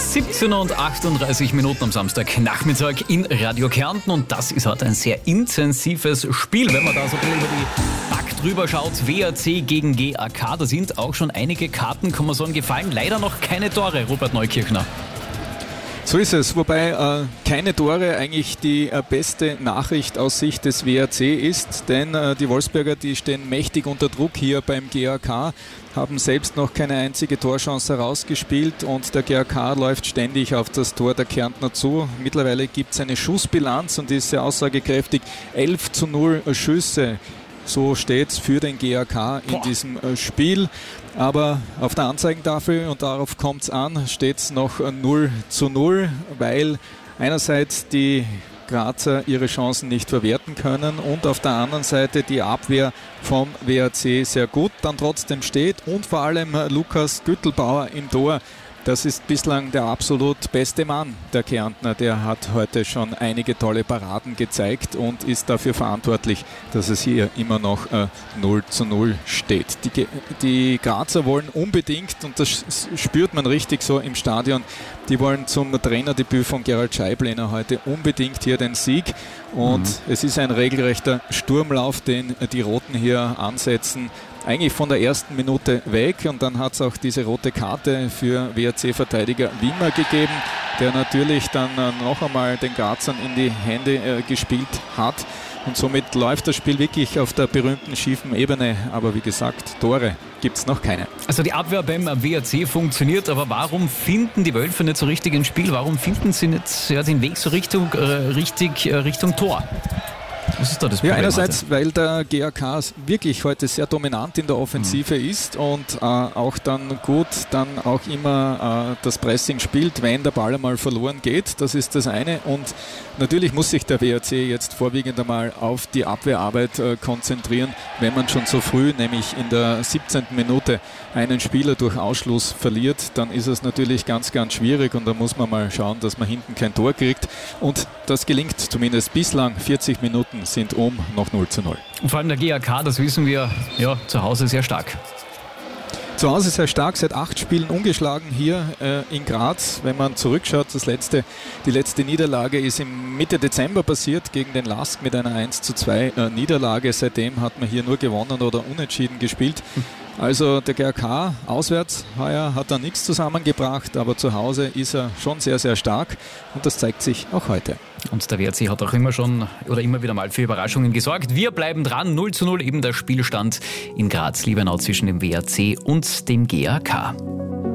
17:38 am Samstagnachmittag in Radio Kärnten und das ist heute ein sehr intensives Spiel, wenn man da so ein bisschen über die Back drüber schaut. WRC gegen GAK, da sind auch schon einige Karten, kann man sagen, gefallen. Leider noch keine Tore, Robert Neukirchner. So ist es, wobei keine Tore eigentlich die beste Nachricht aus Sicht des WRC ist, denn die Wolfsberger, die stehen mächtig unter Druck hier beim GAK, haben selbst noch keine einzige Torchance herausgespielt und der GAK läuft ständig auf das Tor der Kärntner zu. Mittlerweile gibt es eine Schussbilanz und die ist sehr aussagekräftig, 11:0 Schüsse. So steht es für den GAK in diesem Spiel. Aber auf der Anzeigentafel, und darauf kommt es an, steht es noch 0:0, weil einerseits die Grazer ihre Chancen nicht verwerten können und auf der anderen Seite die Abwehr vom WRC sehr gut dann trotzdem steht und vor allem Lukas Güttelbauer im Tor. Das ist bislang der absolut beste Mann der Kärntner. Der hat heute schon einige tolle Paraden gezeigt und ist dafür verantwortlich, dass es hier immer noch 0:0 steht. Die Grazer wollen unbedingt, und das spürt man richtig so im Stadion, die wollen zum Trainerdebüt von Gerald Scheiblener heute unbedingt hier den Sieg. Und es ist ein regelrechter Sturmlauf, den die Roten hier ansetzen. Eigentlich von der ersten Minute weg und dann hat es auch diese rote Karte für WRC-Verteidiger Wimmer gegeben, der natürlich dann noch einmal den Grazern in die Hände gespielt hat und somit läuft das Spiel wirklich auf der berühmten schiefen Ebene, aber wie gesagt, Tore gibt es noch keine. Also die Abwehr beim WRC funktioniert, aber warum finden die Wölfe nicht so richtig ins Spiel? Warum finden sie nicht den Weg so Richtung Tor? Was ist da das Problem? Ja, einerseits, weil der GAK wirklich heute sehr dominant in der Offensive ist und auch dann gut auch immer das Pressing spielt, wenn der Ball einmal verloren geht. Das ist das eine. Und natürlich muss sich der WRC jetzt vorwiegend einmal auf die Abwehrarbeit konzentrieren. Wenn man schon so früh, nämlich in der 17. Minute, einen Spieler durch Ausschluss verliert, dann ist es natürlich ganz, ganz schwierig und da muss man mal schauen, dass man hinten kein Tor kriegt. Und das gelingt zumindest bislang. 40 Minuten sind noch 0:0. Und vor allem der GAK, das wissen wir, ja, zu Hause sehr stark. Zu Hause sehr stark, seit 8 Spielen ungeschlagen hier in Graz. Wenn man zurückschaut, die letzte Niederlage ist im Mitte Dezember passiert gegen den LASK mit einer 1:2 Niederlage. Seitdem hat man hier nur gewonnen oder unentschieden gespielt. Also der GAK auswärts heuer hat er nichts zusammengebracht, aber zu Hause ist er schon sehr, sehr stark und das zeigt sich auch heute. Und der WRC hat auch immer wieder mal für Überraschungen gesorgt. Wir bleiben dran, 0:0 eben der Spielstand in Graz-Liebenau zwischen dem WRC und dem GAK.